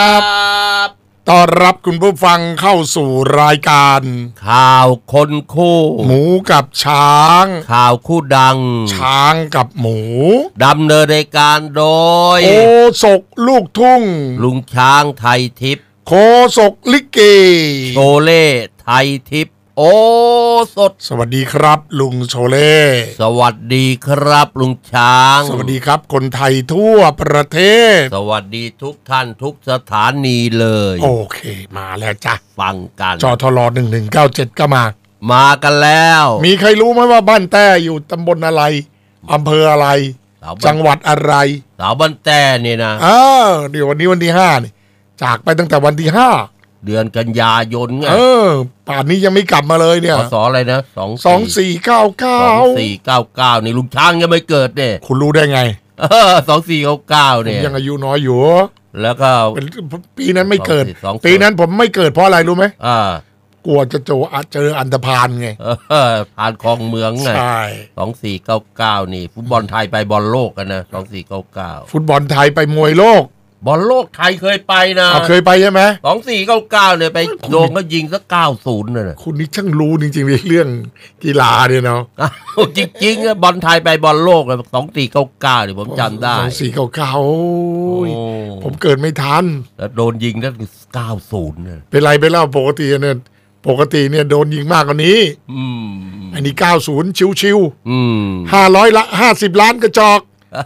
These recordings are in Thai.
บต้อนรับคุณผู้ฟังเข้าสู่รายการข่าวคนคู่หมูกับช้างข่าวคู่ดังช้างกับหมูดำเนินรายการโดยโคศกลูกทุ่งลุงช้างไทยทิพย์โคศกลิเกโชเล่ไทยทิพย์โอ้สดสวัสดีครับลุงโชเล่สวัสดีครับลุงช้างสวัสดีครับคนไทยทั่วประเทศสวัสดีทุกท่านทุกสถานีเลยโอเคมาแล้วจ้ะฟังกันจทล1197ก็มากันแล้วมีใครรู้ไหมว่าบ้านแต้อยู่ตำบลอะไรอำเภออะไรจังหวัดอะไรสาวบ้านแต้นี่นะเดี๋ยววันนี้วันที่5นี่จากไปตั้งแต่วันที่5 เดือนกันยายนไงป่านนี้ยังไม่กลับมาเลยเนี่ยพศอะไรนะ 2499 นี่ลุงช้างยังไม่เกิดเนี่ยคุณรู้ได้ไง 2499เนี่ยยังอายุน้อยอยู่แล้วก็ปีนั้นไม่เกิดปีนั้นผมไม่เกิดเพราะอะไรรู้ไหมกลัวจะเจออันธพาลไงผ่านคลองเมืองไงใช่ 2499นี่ฟุตบอลไทยไปบอลโลกกันนะ2499 ฟุตบอลไทยไปมวยโลกบอลโลกไทยเคยไปนะเคยไปใช่ไหม 2499เนี่ยไปโดนก็ยิงสัก90เนี่ยคุณนี่ช่างรู้จริงๆเรื่องกีฬาเนี่ยเนาะจริงๆบอลไทยไปบอลโลกเลย2499เนี่ยผมจำได้ 2499ผมเกิดไม่ทันแล้วโดนยิงตั้ง90เนี่ยเป็นไรไปเล่าปกติเนี่ยโดนยิงมากกว่านี้อันนี้90ชิวๆ50 ล้านกระจอก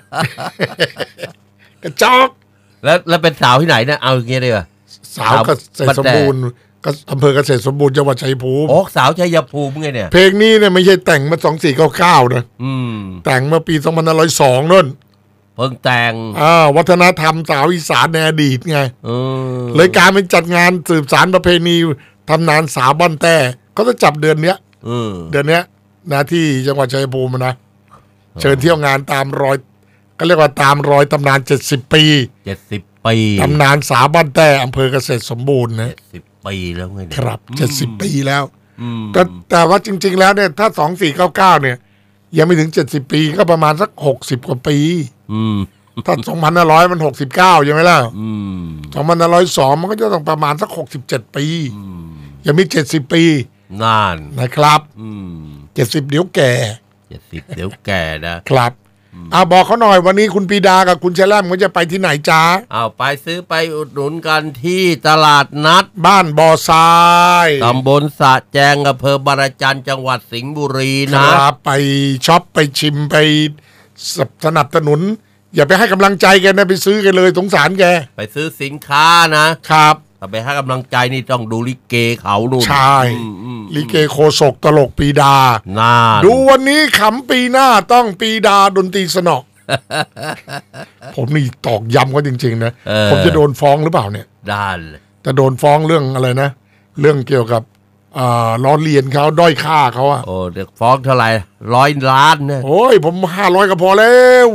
กระจอกแล้วเป็นสาวที่ไหนเนี่ยเอาอย่างเงี้ยดีกว่าสาวเกษตรสมบูรณ์ก็อำเภอเกษตรสมบูรณ์จังหวัดชัยภูมิสาวชัยภูมิไงเนี่ยเพลงนี้เนี่ยไม่ใช่แต่งมา2499นะแต่งเมื่อปี2502นั่นเพิ่งแต่งวัฒนธรรมสาวอีสานในอดีตไงเลยการเป็นจัดงานสืบสานประเพณีทำนานสาวบ้านแต้เขาจะจับเดือนเนี้ยนะที่จังหวัดชัยภูมินะเชิญเที่ยวงานตามรอยก็เรียกว่าตามรอยตำนาน70 ปีตำนานสาวบ้านแต้อำเภอเกษตรสมบูรณ์นะ 70 ปีแล้วไงครับ70 ปีแล้วแต่ว่าจริงๆแล้วเนี่ยถ้า2499เนี่ยยังไม่ถึง70 ปีก็ประมาณสัก60 กว่าปีถ้า2500มัน69ใช่ไหมล่ะ2502มันก็จะต้องประมาณสัก67 ปียังมี70 ปีนานนะครับ70เดี๋ยวแก่ 70เดี๋ยวแก่นะครับบอกเขาหน่อยวันนี้คุณปีดากับคุณเชล่มเขาจะไปที่ไหนจ้าไปซื้อไปอุดหนุนกันที่ตลาดนัดบ้านบ่อทรายตำบลสะแจงอำเภอบารจันจังหวัดสิงห์บุรีนะครับไปช็อปไปชิมไปสนับสนุนอย่าไปให้กำลังใจแกนะไปซื้อกันเลยสงสารแกไปซื้อสินค้านะครับไปให้กำลังใจนี่ต้องดูลิเกเขาดูใช่ลิเกโคศกตลกปีดาดูวันนี้ขำปีหน้าต้องปีดาดนตรีสนอผมนี่ตอกย้ำก็จริงๆนะผมจะโดนฟ้องหรือเปล่าเนี่ยได้แต่โดนฟ้องเรื่องอะไรนะเรื่องเกี่ยวกับล้อเลียนเขาด้อยค่าเขาเด็กฟ้องเท่าไหร่100 ล้านเนี่ยโอ้ยผม500ก็พอแล้ว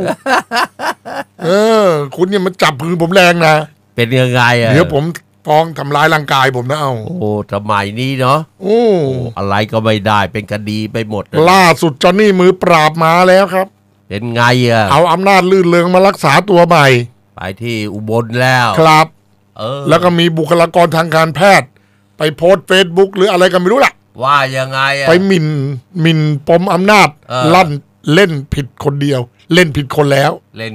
คุณเนี่ยมันจับมือผมแรงนะเป็นยังไงเดี๋ยวผมฟ้องทำร้ายร่างกายผมนะสมัยนี้เนาะอะไรก็ไม่ได้เป็นคดีไปหมดล่าสุดจอนนี่มือปราบมาแล้วครับเป็นไงเอาอำนาจลื่นเริงมารักษาตัวใหม่ไปที่อุบลแล้วครับแล้วก็มีบุคลากรทางการแพทย์ไปโพสต์ Facebook หรืออะไรกันไม่รู้ล่ะว่ายังไงไปหมิ่นปมอำนาจลั่นเล่นผิดคนเดียวเล่นผิดคนแล้ว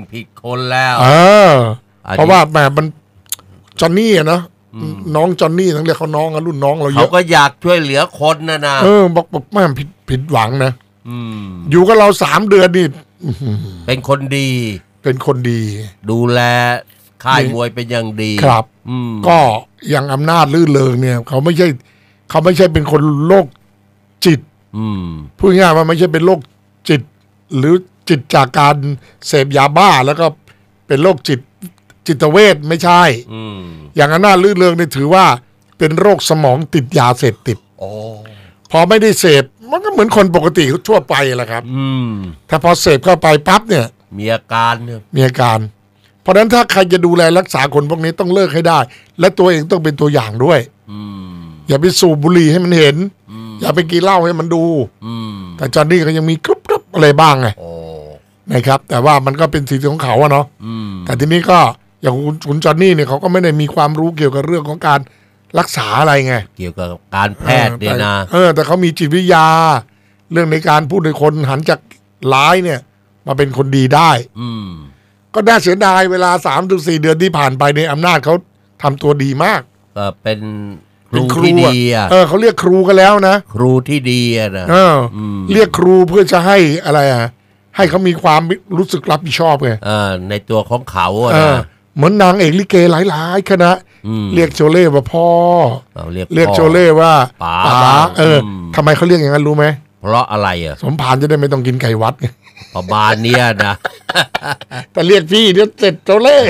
เพราะว่าแหมมันจอนนี่นะน้องจอนนี่ทั้งเรียกเขาน้องรุ่นน้องเราเยอะเขาก็อยากช่วยเหลือคนนะบอกแม่ผิดหวังนะอยู่กับเรา3 เดือนนี่เป็นคนดีดูแลค่ายมวยเป็นอย่างดีครับก็อย่างอำนาจลื่นเริงเนี่ยเขาไม่ใช่เป็นคนโรคจิตพูดง่ายว่าไม่ใช่เป็นโรคจิตหรือจิตจากการเสพยาบ้าแล้วก็เป็นโรคจิตเวชไม่ใช่อย่างอำนาจลื่นเริงเนี่ยถือว่าเป็นโรคสมองติดยาเสพติดพอไม่ได้เสพมันก็เหมือนคนปกติทั่วไปแหละครับถ้าพอเสพเข้าไปปั๊บเนี่ยมีอาการเพราะฉะนั้นถ้าใครจะดูแลรักษาคนพวกนี้ต้องเลิกให้ได้และตัวเองต้องเป็นตัวอย่างด้วยอย่าไปสูบบุหรี่ให้มันเห็นอย่าไปกินเหล้าให้มันดูแต่จอนนี่ก็ยังมีกรุบอะไรบ้างไงนะครับแต่ว่ามันก็เป็นสิทธิของเขาเนาะแต่ทีนี้ก็อย่างคุณจอนนี่เนี่ยเขาก็ไม่ได้มีความรู้เกี่ยวกับเรื่องของการรักษาอะไรไงเกี่ยวกับการแพทย์เนี่ยนะแต่เขามีจิตวิทยาเรื่องในการพูดให้คนหันจากร้ายเนี่ยมาเป็นคนดีได้ก็น่าเสียดายเวลา3-4 เดือนที่ผ่านไปในอำนาจเขาทำตัวดีมากเป็นครูที่ดีเขาเรียกครูกันแล้วนะครูที่ดีนะเรียกครูเพื่อจะให้อะไรให้เขามีความรู้สึกรับผิดชอบไงในตัวของเขาเหมือนนางเอกลิเกหลายๆคณะเรียกโชเล่ว่าพ่อเรียกโชเล่ว่าป๋าทำไมเขาเรียกอย่างนั้นรู้ไหมเพราะอะไรสมภารจะได้ไม่ต้องกินไก่วัดไงประมาณนี้นะแต่เรียกพี่เดี๋ยวเสร็จโชเล่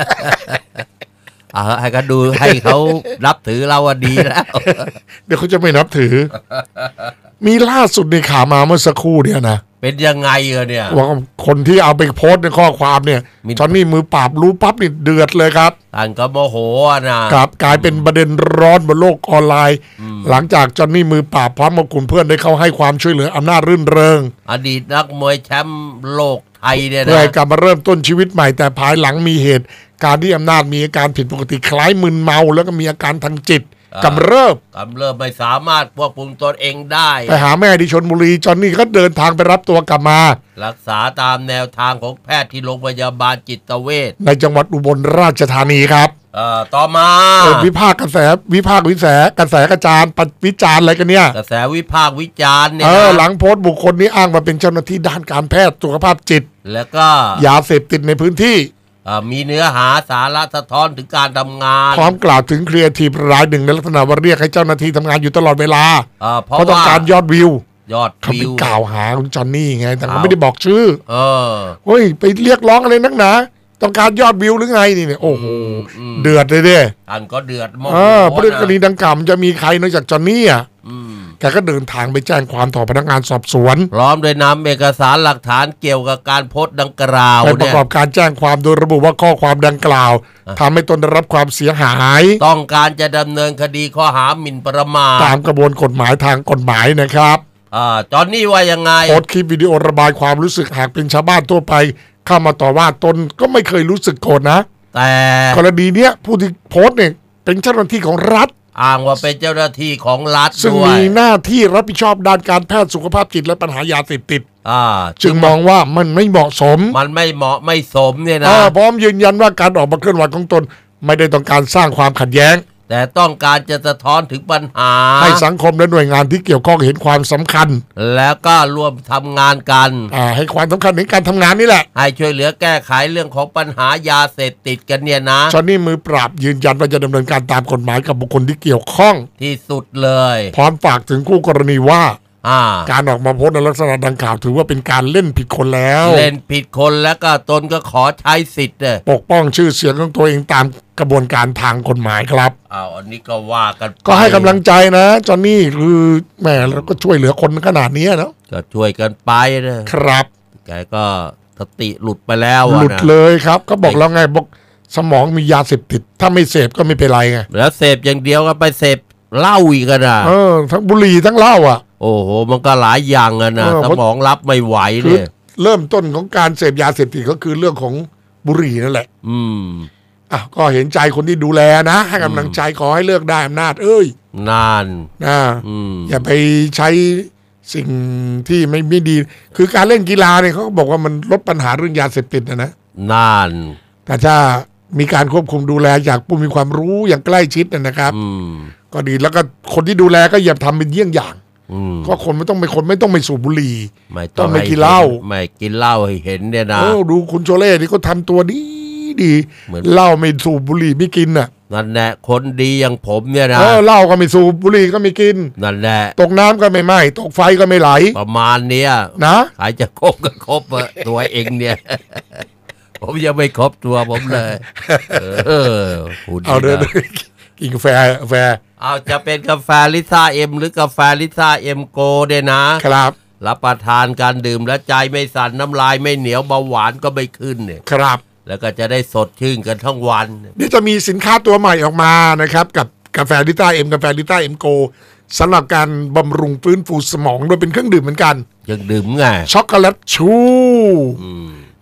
ให้เขาดูให้เขานับถือเราดีแล้วเดี๋ยวเขาจะไม่นับถือมีล่าสุดในข่าวมาเมื่อสักครู่เนี่ยนะเป็นยังไงเนี่ยว่าคนที่เอาไปโพสต์ในข้อความเนี่ยจอนนี่มือปราบรู้ปั๊บนี่เดือดเลยครับท่านก็โมโหนะครับกลายเป็นประเด็นร้อนบนโลกออนไลน์หลังจากจอนนี่มือปราบพร้อมกับกลุ่มเพื่อนได้เข้าให้ความช่วยเหลืออำนาจรื่นเริงอดีตนักมวยแชมป์โลกไทยเนี่ยนะเพื่อกลับมาเริ่มต้นชีวิตใหม่แต่ภายหลังมีเหตุการที่อำนาจมีอาการผิดปกติคล้ายมึนเมาแล้วก็มีอาการทางจิตกำเริบไม่สามารถควบคุมตนเองได้ไปหาแม่ที่ชลบุรีจอนนี่ก็เดินทางไปรับตัวกลับมารักษาตามแนวทางของแพทย์ที่โรงพยาบาลจิตเวชในจังหวัดอุบลราชธานีครับต่อมาวิพากษ์กระแสกระจายวิจารณ์อะไรกันเนี่ยกระแสวิพากษ์วิจารณ์เนี่ยหลังโพสต์บุคคลนี้อ้างมาเป็นเจ้าหน้าที่ด้านการแพทย์สุขภาพจิตแล้วก็ยาเสพติดในพื้นที่มีเนื้อหาสาระสะท้อนถึงการทำงานพร้อมกล่าวถึงครีเอทีฟรายหนึ่งในลักษณะว่าเรียกให้เจ้าหน้าที่ทำงานอยู่ตลอดเวลาเพราะต้องการยอดวิวเขาไปกล่าวหาคุณจอนนี่ไงแต่เขาไม่ได้บอกชื่อเฮ้ยไปเรียกร้องอะไรนักหนาต้องการยอดวิวหรือไงนี่เนี่ยโอ้โหเดือดเลยเด้อันก็เดือดมากเพราะเรื่องกรณีดังกล่าวจะมีใครนอกจากจอนนี่แกก็เดินทางไปแจ้งความต่อพนักงานสอบสวนพร้อมโดยนำเอกสารหลักฐานเกี่ยวกับการโพสต์ดังกล่าวไปประกอบการแจ้งความโดยระบุว่าข้อความดังกล่าวทำให้ตนได้รับความเสียหายต้องการจะดำเนินคดีข้อหาหมิ่นประมาทตามกระบวนกฎหมายทางกฎหมายนะครับจอนนี่ว่ายังไงโพสต์คลิปวิดีโอระบายความรู้สึกหากเป็นชาวบ้านทั่วไปเข้ามาต่อว่าตนก็ไม่เคยรู้สึกโกรธนะแต่กรณีเนี้ยผู้ที่โพสต์เนี่ยเป็นเจ้าหน้าที่ของรัฐอ้างว่าเป็นเจ้าหน้าที่ของรัฐซึ่งมีหน้าที่รับผิดชอบด้านการแพทย์สุขภาพจิตและปัญหายาเสพติดจึงมองว่ามันไม่เหมาะสมมันไม่เหมาะไม่สมเนี่ยนะพร้อมยืนยันว่าการออกมาเคลื่อนไหวของตนไม่ได้ต้องการสร้างความขัดแย้งแต่ต้องการจะสะท้อนถึงปัญหาให้สังคมและหน่วยงานที่เกี่ยวข้องเห็นความสำคัญแล้วก็ร่วมทำงานกันให้ความสำคัญในการทำงานนี่แหละให้ช่วยเหลือแก้ไขเรื่องของปัญหายาเสพติดกันเนี่ยนะจอนนี่มือปราบยืนยันว่าจะดำเนินการตามกฎหมายกับบุคคลที่เกี่ยวข้องที่สุดเลยพร้อมฝากถึงคู่กรณีว่าการออกมาโพสต์ในลักษณะดังกล่าวถือว่าเป็นการเล่นผิดคนแล้วเล่นผิดคนแล้วก็ตนก็ขอใช้สิทธิ์ปกป้องชื่อเสียงของตัวเองตามกระบวนการทางกฎหมายครับอันนี้ก็ว่ากันก็ให้กำลังใจนะจอนนี่คือแม่เราก็ช่วยเหลือคนขนาดนี้นะก็ช่วยกันไปนะครับแกก็สติหลุดไปแล้วหลุดเลยครับก็บอกแล้วไงบอกสมองมียาเสพติดถ้าไม่เสพก็ไม่เป็นไรไงแล้วเสพอย่างเดียวก็ไปเสพเหล้าอีกนะทั้งบุหรี่ทั้งเหล้าโอ้โหมันก็หลายอย่างนะสมองรับไม่ไหวเนี่ยเริ่มต้นของการเสพยาเสพติดก็คือเรื่องของบุหรี่นั่นแหละก็เห็นใจคนที่ดูแลนะให้กำลังใจขอให้เลิกได้อำนาจนานอย่าไปใช้สิ่งที่ไม่ดีคือการเล่นกีฬาเนี่ยเขาบอกว่ามันลดปัญหาเรื่องยาเสพติดนะนานแต่ถ้ามีการควบคุมดูแลจากผู้มีความรู้อย่างใกล้ชิดนะครับก็ดีแล้วก็คนที่ดูแลก็อย่าทำเป็นเยี่ยงอย่างก็คนไม่ต้องไปสูบบุหรี่ต้องไม่กินเหล้าไม่กินเหล้าให้เห็นเนี่ยนะดูคุณโชเล่นี่เขาทำตัวดีเหล้าไม่สูบบุหรี่ไม่กินน่ะนั่นแหละคนดีอย่างผมเนี่ยนะเหล้าก็ไม่สูบบุหรี่ก็ไม่กินนั่นแหละตกน้ำก็ไม่ไหม้ตกไฟก็ไม่ไหลประมาณเนี้ยนะใครจะคบก็คบตัวเองเนี่ยผมยังไม่ครบตัวผมเลยเอาเดินกินกาแฟจะเป็นกาแฟลิซ่าเอ็มหรือกาแฟลิซ่าเอ็มโกเนี่ยนะครับรับประทานการดื่มและใจไม่สั่นน้ำลายไม่เหนียวเบาหวานก็ไม่ขึ้นเนี่ยครับแล้วก็จะได้สดชื่นกันทั้งวันนี่จะมีสินค้าตัวใหม่ออกมานะครับกับกาแฟลิซ่าเอ็มกาแฟลิซ่าเอ็มโกสำหรับการบำรุงฟื้นฟูสมองโดยเป็นเครื่องดื่มเหมือนกันเครื่องดื่มไงช็อกโกแลตชูเ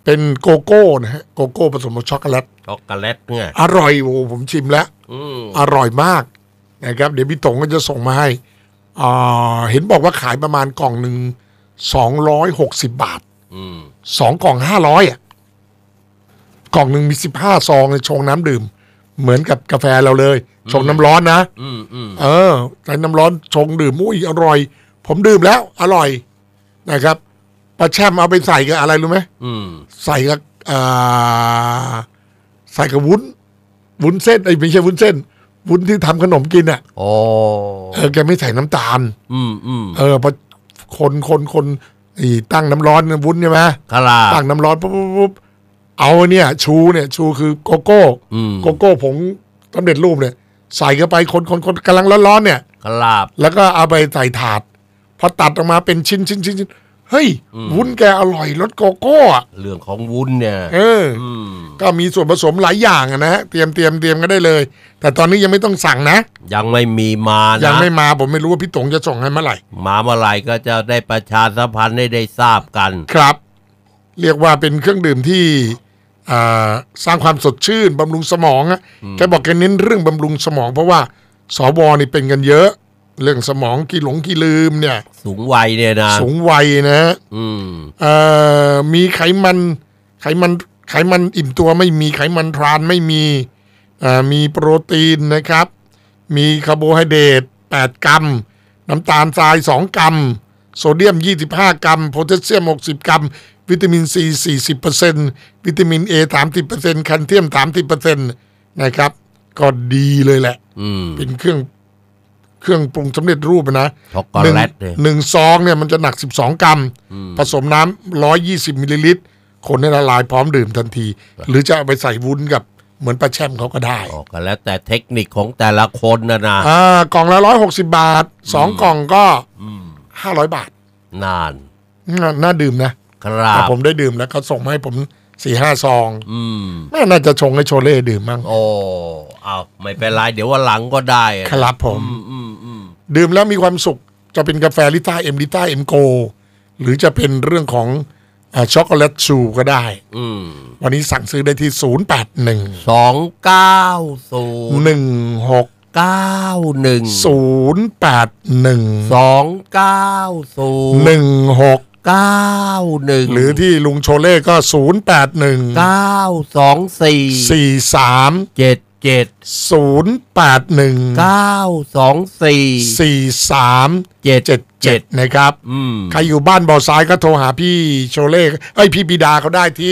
เป็นโกโก้นะฮะโกโก้ผสมกับช็อกโกแลตเนี่ยอร่อยโอ้ผมชิมแล้วอร่อยมากนะครับเดี๋ยวพี่ต๋งก็จะส่งมาให้เห็นบอกว่าขายประมาณกล่องหนึ่ง260 บาท2 กล่อง500อ่ะกล่องหนึ่งมี15 ซองชงน้ำดื่มเหมือนกับกาแฟเราเลยชงน้ำร้อนนะใส่น้ำร้อนชงดื่มอุ้ยอร่อยผมดื่มแล้วอร่อยนะครับปลาแช่มเอาไปใส่กับอะไรรู้ไหมใส่กับวุ้นเส้นไม่ใช่วุ้นเส้นวุ้นที่ทำขนมกินอ่ะแกไม่ใส่น้ำตาลพอคนตั้งน้ำร้อนวุ้นใช่ไหมตั้งน้ำร้อนปุ๊บเอาเนี่ยชูคือโกโก้ผงสำเร็จรูปเนี่ยใส่เข้าไปคนกำลังร้อนๆเนี่ยแล้วก็เอาไปใส่ถาดพอตัดออกมาเป็นชิ้นเฮ้ยวุ้นแกอร่อยรสโกโก้เรื่องของวุ้นเนี่ยก็มีส่วนผสมหลายอย่างนะฮะเตรียมกันได้เลยแต่ตอนนี้ยังไม่ต้องสั่งนะยังไม่มีมานะยังไม่มาผมไม่รู้ว่าพี่ต๋งจะส่งให้เมื่อไหร่มาเมื่อไหร่ก็จะได้ประชาสัมพันธ์ได้ทราบกันครับเรียกว่าเป็นเครื่องดื่มที่สร้างความสดชื่นบำรุงสมองแกบอกแกเน้นเรื่องบำรุงสมองเพราะว่าสวนี่เป็นกันเยอะเรื่องสมองกี่ลืมเนี่ยสูงวัยเนี่ยนะสูงวัยนะมีไขมันอิ่มตัวไม่มีไขมันทรานไม่มีโปรตีนนะครับมีคาร์โบไฮเดรต8 กรัมน้ำตาลทราย2 กรัมโซเดียม25 กรัมโพแทสเซียม60 กรัมวิตามินซี 40% วิตามิน A 30% แคลเซียม 30% นะครับก็ดีเลยแหละเป็นเครื่องปรุงสำเร็จรูปนะหนึ่งซองเนี่ยมันจะหนัก12 กรัมผสมน้ำ120 มิลลิลิตรคนให้ละลายพร้อมดื่มทันทีหรือจะเอาไปใส่วุ้นกับเหมือนปลาแช่มเขาก็ได้ก็แล้วแต่เทคนิคของแต่ละคนนะกล่องละ160 บาท2 กล่องก็500 บาทน่าดื่มนะครับผมได้ดื่มแล้วเขาส่งมาให้ผม 4-5 ซองน่าจะชงให้โชเล่ดื่มมั้งเอาไม่เป็นไรเดี๋ยววันหลังก็ได้ครับผมดื่มแล้วมีความสุขจะเป็นกาแฟลิต้าเอ็มโกหรือจะเป็นเรื่องของช็อกโกแลตชูก็ได้วันนี้สั่งซื้อได้ที่081901 081 หรือที่ลุงโชเล่ก็0819243777นะครับใครอยู่บ้านบ่อทรายก็โทรหาพี่โชเล่พี่บิดาเขาได้ที่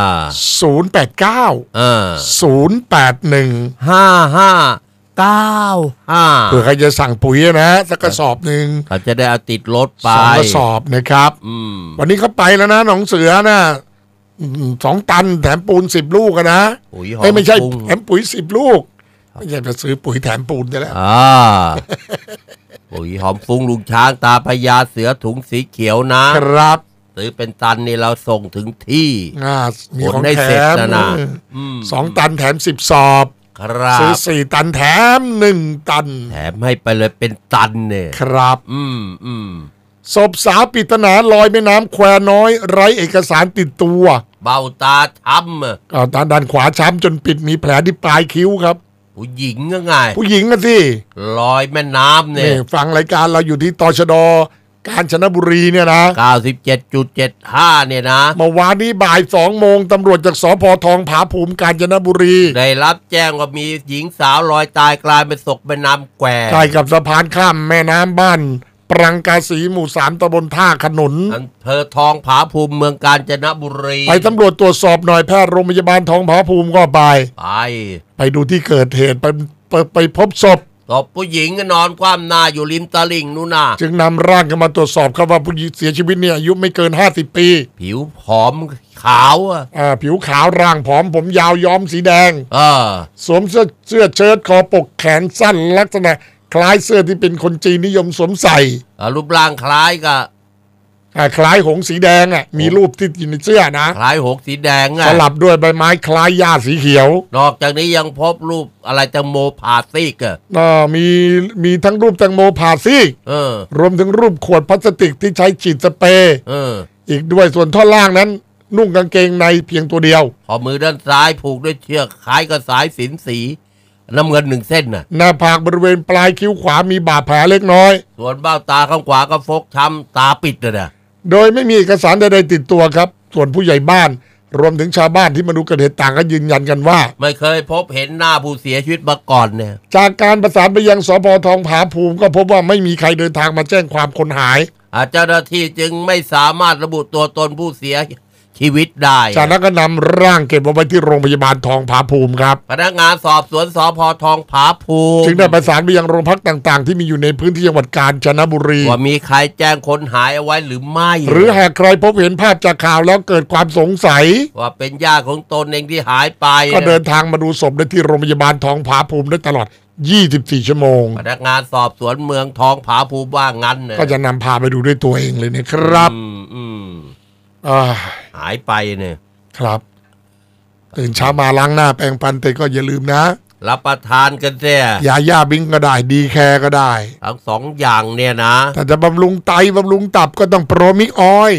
089 081 5595 เผื่อใครจะสั่งปุ๋ยนะสักกระสอบหนึ่งเขาจะได้เอาติดรถไป 2 กระสอบนะครับวันนี้เขาไปแล้วนะหนองเสือนะ2 ตันแถมปูน10 ลูกนะไม่ใช่แถมปุ๋ย10 ลูกไม่ใช่จะซื้อปุ๋ยแถมปูนจะแล้วปุ๋ยหอมฟุ้งลุงช้างตาพญาเสือถุงสีเขียวนะครับซื้อเป็นตันนี่เราส่งถึงที่มีของแถม2 ตันแถม10 สอบซื้อ4 ตันแถม1 ตันแถมให้ไปเลยเป็นตันเนี่ยครับศพสาวปริศนาลอยแม่น้ำแควน้อยไร้เอกสารติดตัวเบ้าตาช้ำตาด้านขวาช้ำจนปิดมีแผลที่ปลายคิ้วครับผู้หญิงก็ไงผู้หญิงกันสิลอยแม่น้ำเนี่ยฟังรายการเราอยู่ที่ตชด.กาญจนบุรีเนี่ยนะ 97.75 เนี่ยนะเมื่อวานนี้บ่าย 2 โมงตำรวจจากสภ.ทองผาภูมิกาญจนบุรีได้รับแจ้งว่ามีหญิงสาวลอยตายกลายเป็นศพแม่น้ำแควใกล้กับสะพานข้ามแม่น้ำบ้านปรังกาสีหมู่ 3 ตำบลท่าขนุนอำเภอทองผาภูมิเมืองกาญจนบุรีไปตำรวจตรวจสอบหน่อยแพทย์โรงพยาบาลทองผาภูมิก็ไปดูที่เกิดเหตุไปพบศพผู้หญิงก็นอนคว่ำหน้าอยู่ริมตลิ่งนู่นน่ะจึงนำร่างกันมาตรวจสอบครับว่าผู้หญิงเสียชีวิตเนี่ยอายุไม่เกิน50 ปีผิวผอมขาวผิวขาวร่างผอมผมยาวย้อมสีแดงสวมเสื้อเชิ้ตคอปกแขนสั้นลักษณะคล้ายเสื้อที่เป็นคนจีนนิยมสวมใส่รูปร่างคล้ายกับคล้ายหงสีแดงมีรูปที่อยู่ในเสื้อนะคล้ายหงสีแดงสลับด้วยใบไม้คล้ายหญ้าสีเขียวนอกจากนี้ยังพบรูปอะไรแตงโมผ่าซีกมีทั้งรูปแตงโมผ่าซีกรวมถึงรูปขวดพลาสติกที่ใช้ฉีดสเปรย์อีกด้วยส่วนท่อนล่างนั้นนุ่งกางเกงในเพียงตัวเดียวข้อมือด้านซ้ายผูกด้วยเชือกคล้ายกับสายสิญจน์สีน้ำเงิน1 เส้นน่ะหน้าผากบริเวณปลายคิ้วขวามีบาดแผลเล็กน้อยส่วนเบ้าตาข้างขวาก็ฟกช้ำตาปิดนะโดยไม่มีเอกสารใดๆติดตัวครับส่วนผู้ใหญ่บ้านรวมถึงชาวบ้านที่มาดูเกิดเหตุต่างก็ยืนยันกันว่าไม่เคยพบเห็นหน้าผู้เสียชีวิตมาก่อนเนี่ยจากการประสานไปยังสภ.ทองผาภูมิก็พบว่าไม่มีใครเดินทางมาแจ้งความคนหายเจ้าหน้าที่จึงไม่สามารถระบุตัวตนผู้เสียชีวิตได้จากนั้นก็นำร่างเก็บไว้ที่โรงพยาบาลทองผาภูมิครับพนักงานสอบสวนสภ.ทองผาภูมิจึงได้ประสานไปยังโรงพักต่างๆที่มีอยู่ในพื้นที่จังหวัดกาญจนบุรีว่ามีใครแจ้งคนหายเอาไว้หรือไม่หรือหากใครพบเห็นภาพจากข่าวแล้วเกิดความสงสัยว่าเป็นญาติของตนเองที่หายไปก็เดินทางมาดูศพได้ที่โรงพยาบาลทองผาภูมิได้ตลอด24 ชั่วโมงพนักงานสอบสวนเมืองทองผาภูมิว่างั้นก็จะนำพาไปดูด้วยตัวเองเลยนะครับหายไปเนี่ยครับตื่นเช้ามาล้างหน้าแปรงฟันแต่ก็อย่าลืมนะรับประทานกันเสียยาย่าบิงก็ได้ดีแคร์ก็ได้ทั้ง2 อย่างเนี่ยนะแต่จะบำรุงไตบำรุงตับก็ต้องโปรมิกออย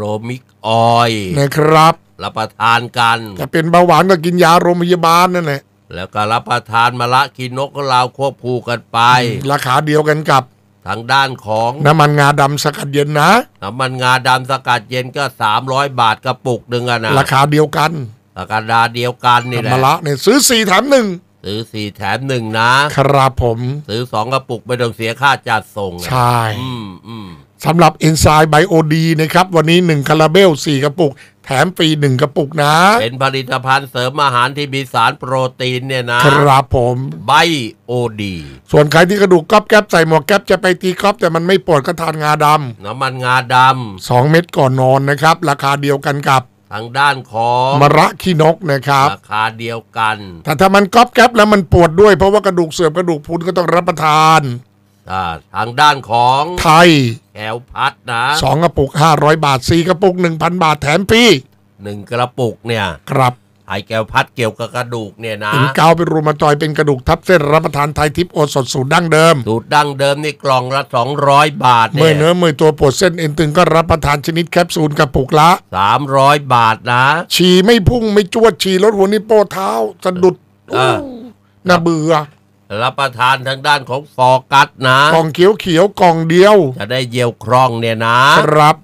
นะครับรับประทานกันจะเป็นเบาหวานก็กินยาโรงพยาบาลนั่นแหละแล้วก็รับประทานมะละกินนกก็เราควบคู่กันไปราคาเดียวกันกับทางด้านของน้ำมันงาดำสกัดเย็นนะน้ำมันงาดำสกัดเย็นก็300 บาทกระปุกนึงนะราคาเดียวกันราคาเดียวกันนี่แหละมะละเนี่ยซื้อ4 แถม 1 ซื้อ4 แถม 1นะครับผมซื้อ2 กระปุกไม่ต้องเสียค่าจัดส่งใช่สำหรับเอนไซม์ไบโอดีนะครับวันนี้1 คาราเบล4 กระปุกแถมฟรี1 กระปุกนะเป็นผลิตภัณฑ์เสริมอาหารที่มีสารโปรตีนเนี่ยนะครับผมไบโอดีส่วนใครที่กระดูกก๊อบแก๊บใส่หมวกแก๊บจะไปตีก๊อบแต่มันไม่ปวดก็ทานงาดำน้ำมันงาดำ2 เม็ดก่อนนอนนะครับราคาเดียวกันกับทางด้านของมะระขี้นกนะครับราคาเดียวกันแต่ถ้ามันก๊อบแก๊บแล้วมันปวดด้วยเพราะว่ากระดูกเสื่อมกระดูกพรุนก็ต้องรับประทานทางด้านของไทยแคลพัดนะ 2 กระปุก500 บาท4 กระปุก 1,000 บาทแถมฟรี 1 กระปุกเนี่ยครับไอแก้วพัดเกี่ยวกับกระดูกเนี่ยนะเป็นเกาเป็นรูมาตอยเป็นกระดูกทับเส้นรับประทานไทยทิพย์โอสถสูตรดั้งเดิมนี่กล่องละ200 บาทเมื่อเนื้อมือตัวปวดเส้นเอ็นตึงก็รับประทานชนิดแคปซูลกระปุกละ 300 บาทนะฉี่ไม่พุ่งไม่จวดฉี่ลดหัวนิ้วโป้เท้าสะดุดน่าเบื่อรับประทานทางด้านของฟอร์กัสนะกล่องเขียวกล่องเดียวจะได้เยียวคร่องเนี่ยนะครับ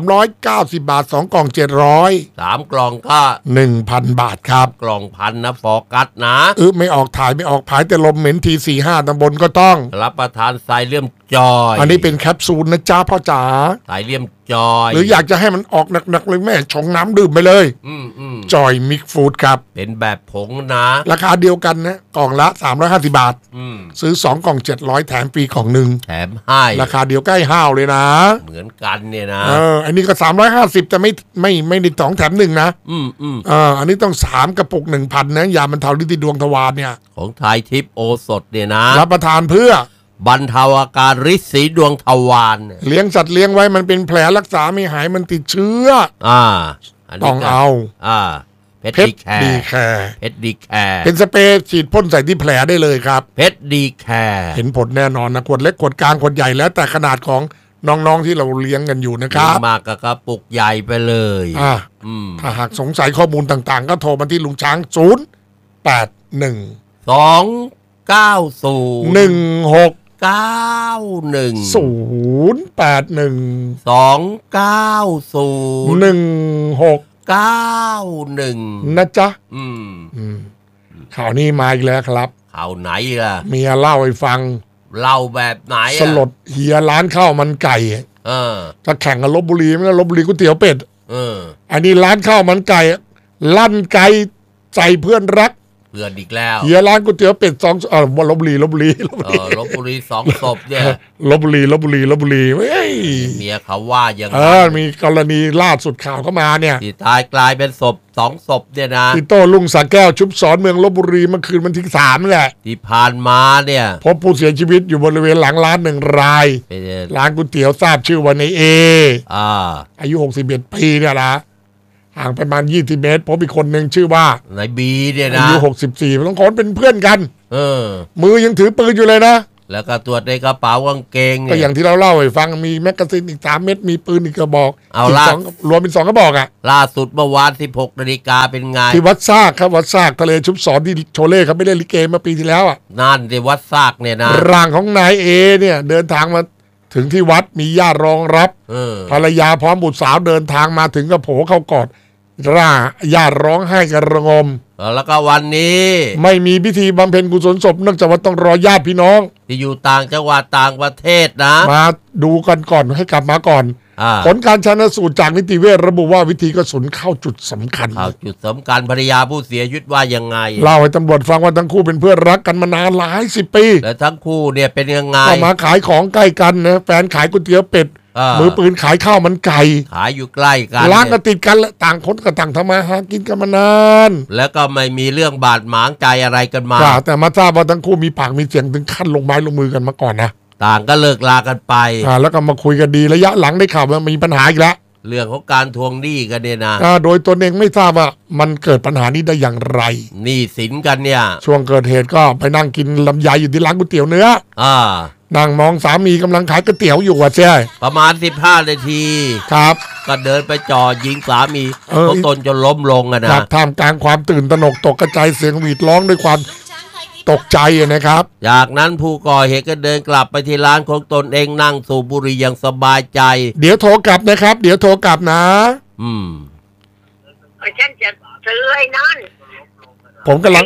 390 บาท2 กล่อง700 3 กล่องก็ 1,000 บาทครับกล่องพันนะฟอร์กัสนะไม่ออกถ่ายไม่ออกผายแต่ลมเหม็นที 4-5 ตำบลก็ต้องรับประทานไซเลียมจอยอันนี้เป็นแคปซูลนะจ้าพ่อจ๋าไซเลียมจอยหรืออยากจะให้มันออกหนักๆเลยแม่ชงน้ำดื่มไปเลยจอยมิกฟู้ดครับเป็นแบบผงนะราคาเดียวกันนะกล่องละ350 บาทซื้อ2 กล่อง700แถมฟรีกล่องนึงแถมให้ราคาเดียวใกล้ห้าวเลยนะเหมือนกันเนี่ยนะอันนี้ก็350แต่ไม่ได้2 แถม 1นะอันนี้ต้อง3 กระปุก 1,000 นะยาบรรเทาฤทธิ์ดวงทวารเนี่ยของไทยทิพย์โอสถเนี่ยนะรับประทานเพื่อบรรเทาอาการฤทธิ์สีดวงทวารเลี้ยงสัตว์เลี้ยงไว้มันเป็นแผลรักษาไม่หายมันติดเชื้อต้องเอาเพชรดีแคร์เป็นสเปรย์ฉีดพ่นใส่ที่แผลได้เลยครับเพชรดีแคร์เห็นผลแน่นอนนะขวดเล็กขวดกลางขวดใหญ่แล้วแต่ขนาดของน้องๆที่เราเลี้ยงกันอยู่นะครับมากกระปุกใหญ่ไปเลยถ้าหากสงสัยข้อมูลต่างๆก็โทรมาที่ลุงช้าง081 290 1691 081 290 1691นะจ๊ะข่าวนี้มาอีกแล้วครับข่าวไหนล่ะเมียเล่าให้ฟังเล่าแบบไหนสลดเฮียร้านข้าวมันไก่จะแข่งกับลพบุรีไม่ใช่ลพบุรีก๋วยเตี๋ยวเป็ดอันนี้ร้านข้าวมันไก่ลั่นไก่ใจเพื่อนรักเพื่อนอีกแล้วเฮียร้านก๋วยเตี๋ยวเป็ด2ลพบุรีลพบุรี2 ศพเนี่ยลพบุรีเฮ้ยเมียเขาว่าอย่างมีกรณีล่าสุดข่าวเข้ามาเนี่ยที่ตายกลายเป็นศพ2 ศพเนี่ยนะที่โต้ลุงสาแก้วชุบสอนเมืองลพบุรีเมื่อคืนวันที่3แหละที่ผ่านมาเนี่ยพบผู้เสียชีวิตอยู่บริเวณหลังร้าน1 รายร้านก๋วยเตี๋ยวทราบชื่อว่าในเออายุ61 ปีเนี่ยนะห่างประมาณ20 เมตรพบอีกคนหนึ่งชื่อว่านายบีเนี่ยนะอายุ64ต้องคนเป็นเพื่อนกันมือยังถือปืนอยู่เลยนะแล้วก็ตรวจในกระเป๋ากางเกงก็อย่างที่เราเล่าให้ฟังมีแมกกาซีนอีก3 เม็ดมีปืนอีกกระบอกเอาล่ะรวมเป็น2 กระบอกอ่ะล่าสุดเมื่อวาน 16 นาฬิกาเป็นไงที่วัดซากครับวัดซากทะเลชุบสอนที่โชเล่เขาไม่ได้ลิเกมาปีที่แล้วอ่ะนั่นที่วัดซากเนี่ยนะร่างของนายเอเนี่ยเดินทางมาถึงที่วัดมีญาติรองรับภรรยาพร้อมบุตรสาวเดินทางมาถึงก็โผเข้ากอดญาติร้องไห้กันระงมแล้วก็วันนี้ไม่มีพิธีบำเพ็ญกุศลศพเนื่องจากว่าต้องรอญาติพี่น้องที่อยู่ต่างจังหวัดต่างประเทศนะมาดูกันก่อนให้กลับมาก่อนผลการชันสูตรจากนิติเวชระบุว่าวิธีกระสุนเข้าจุดสำคัญเข้าจุดสำคัญภรรยาผู้เสียชีวิตว่ายังไงเล่าให้ตำรวจฟังว่าทั้งคู่เป็นเพื่อนรักกันมานานหลาย10 ปีและทั้งคู่เนี่ยเป็นยังไงก็มาขายของใกล้กันนะแฟนขายก๋วยเตี๋ยวเป็ดมือปืนขายข้าวมันไก่ขายอยู่ใกล้กันร้านก็ติดกันและต่างคนก็ต่างทำมาหากินกันมานานแล้วก็ไม่มีเรื่องบาดหมางใจอะไรกันมาแต่มาทราบว่าทั้งคู่มีปากมีเสียงถึงขั้นลงไม้ลงมือกันมาก่อนนะต่างก็เลิกลากันไปแล้วก็มาคุยกันดีระยะหลังได้ข่าวว่ามีปัญหาอีกแล้วเรื่องของการทวงหนี้กันเนี่ยนะโดยตนเองไม่ทราบว่ามันเกิดปัญหานี้ได้อย่างไรหนี้สินกันเนี่ยช่วงเกิดเหตุก็ไปนั่งกินลำไยอยู่ที่ร้านก๋วยเตี๋ยวเนื้อนั่งมองสามีกำลังขายก๋วยเตี๋ยวอยู่ใช่ประมาณ15 นาทีครับก็เดินไปจ่อยิงสามีของตนจนล้มลงนะท่ามกลางความตื่นตระหนกตกกระจายเสียงหวีดร้องด้วยความตกใจนะครับจากนั้นผู้ก่อเหตุก็เดินกลับไปที่ร้านของตนเองนั่งสูบบุหรี่อย่างสบายใจเดี๋ยวโทรกลับนะครับเดี๋ยวโทรกลับนะฉันจะซื้อไอ้นั่นผมกำลัง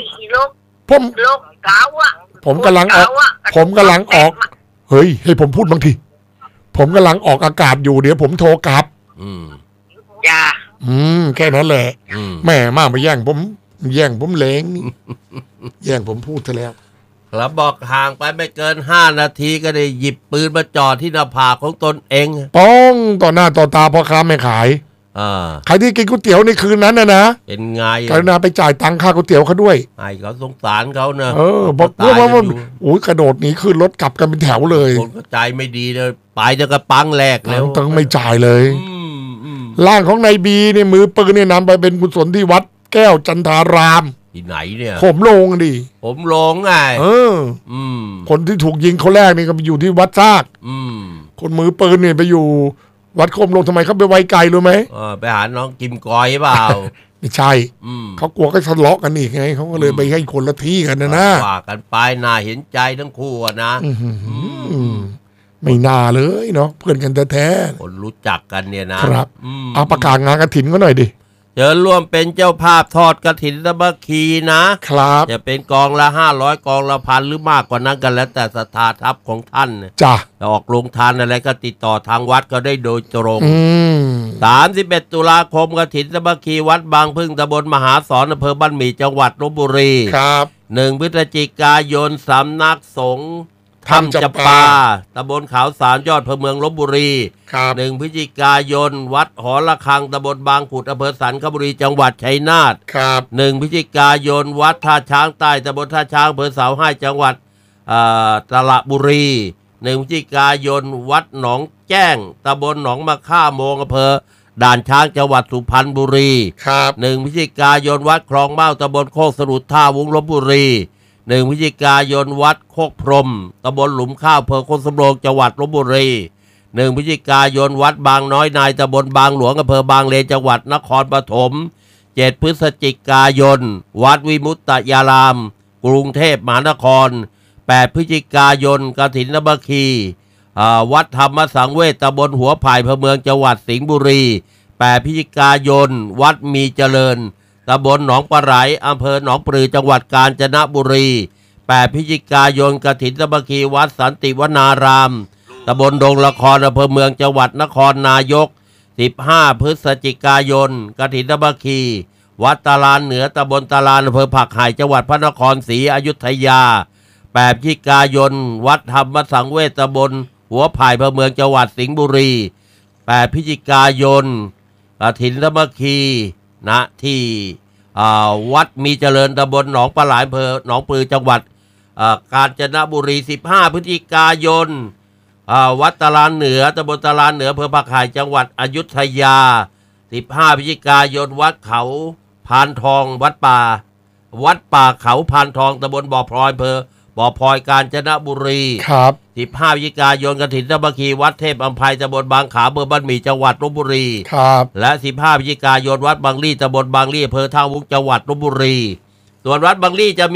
ผมกำลังออกเฮ้ยให้ผมพูดบางทีผมกำลังออกอากาศอยู่เดี๋ยวผมโทรกลับจ้าแค่นั้นแหละแม่มากไปแย่งผมเล้งแย่งผมพูดซะแล้วแล้วบอกห่างไปไม่เกิน5 นาทีก็ได้หยิบปืนมาจ่อที่หน้าผากของตนเองป้องต่อหน้าต่อตาพ่อค้าแม่ขายใครที่กินก๋วยเตี๋ยวในคืนนั้นนะเป็นไงกรุณาไปจ่ายตังค่าก๋วยเตี๋ยวเขาด้วยไอ้เขาสงสารเขาเนอะบอกว่าโอ้ยกระโดดหนีขึ้นรถกลับกันเป็นแถวเลยคนก็ใจไม่ดีเลยไปจะกระปังแรกแล้วต้องไม่จ่ายเลยร่างของนายบีเนี่ยมือปืนเนี่ยนำไปเป็นกุศลที่วัดแก้วจันทารามที่ไหนเนี่ยผมลงดิผมลงไงคนที่ถูกยิงคนแรกนี่ก็ไปอยู่ที่วัดซากคนมือปืนเนี่ยไปอยู่วัดคมลงทำไมเขาไปไวไกลรู้ไหมไปหาน้องกิมกอยเปล่าไม่ใช่เขากลัวก็ทะเลาะกันอีกไงเขาก็เลยไปให้คนละที่กันนะว่ากันไปน่าเห็นใจทั้งคู่นะไม่น่าเลยเนาะเพื่อนกันแท้ๆคนรู้จักกันเนี่ยนะครับเอาประกาศงานกฐินก็หน่อยดิเชิญร่วมเป็นเจ้าภาพทอดกฐินสามัคคีนะครับจะเป็นกองละ500กองละ1,000หรือมากกว่านั้นกันแล้วแต่ศรัทธาทัพของท่านจ้ะจะออกลงทานอะไรก็ติดต่อทางวัดก็ได้โดยตรง31 ตุลาคมกฐินสามัคคีวัดบางพึ่งตำบลมหาสอนอำเภอบ้านหมี่จังหวัดลพบุรีครับ 1 พฤศจิกายนสำนักสงฆ์ถ้ำจำปาตำบลเขาสารยอดอำเภอเมืองลพบุรี1 พฤศจิกายนวัดหอระฆังตำบลบางขุดอำเภอสันคบุรีจังหวัดชัยนาท1 พฤศจิกายนวัดท่าช้างใต้ตำบลท่าช้างอำเภอเสาให้จังหวัดสระบุรี1 พฤศจิกายนวัดหนองแจ้งตำบลหนองมะค่าโมงอำเภอด่านช้างจังหวัดสุพรรณบุรี1 พฤศจิกายนวัดคลองเม้าตำบลโคกสรุดท่าวุ้งลพบุรี1 พฤศจิกายนวัดโคกพรมตำบลหลุมข้าวอำเภอโคกสำโรงจังหวัดลพบุรี1 พฤศจิกายนวัดบางน้อยนายตำบลบางหลวงอำเภอบางเลนจังหวัดนครปฐม7 พฤศจิกายนวัดวิมุตตยารามกรุงเทพมหานคร8 พฤศจิกายนกฐินสามัคคีวัดธรรมสังเวชตำบลหัวไผ่อำเภอเมืองจังหวัดสิงห์บุรี8 พฤศจิกายนวัดมีเจริญตำบลหนองปลาไหลอำเภอหนองปลือจังหวัดกาญจนบุรี8 พฤศจิกายนกฐินสามัคคีวัดสันติวนารามตำบลดงละครอำเภอเมืองจังหวัดนครนายก15 พฤศจิกายนกฐินสามัคคีวัดตาลานเหนือตำบลตาลานอำเภอผักไห่จังหวัดพระนครศรีอยุธยา8 พฤศจิกายนวัดธรรมสังเวชตำบลหัวไผ่อำเภอเมืองจังหวัดสิงห์บุรี8 พฤศจิกายนกฐินสามัคคีณที่วัดมีเจริญตำบลหนองปลาไหลอำเภอหนองปลือจังหวัดกาญจนบุรี15 พฤศจิกายนวัดตาลานเหนือตำบลตาลานเหนืออำเภอผักไห่จังหวัดอยุธยา15 พฤศจิกายนวัดเขาพานทองวัดป่าเขาพานทองตำบลบ่อพลอยอำเภอบ่อพลอยกาญจนบุรีครับ 15 พฤศจิกายนกฐินสามัคคีวัดเทพอัมภัยตำบลบางขาอำเภอบ้านหมี่จังหวัดลพบุรีครับและ 15 พฤศจิกายนวัดบางลี่ตำบลบางลี่อำเภอท่าวุ้งจังหวัดลพบุรีส่วนวัดบางลี่จะ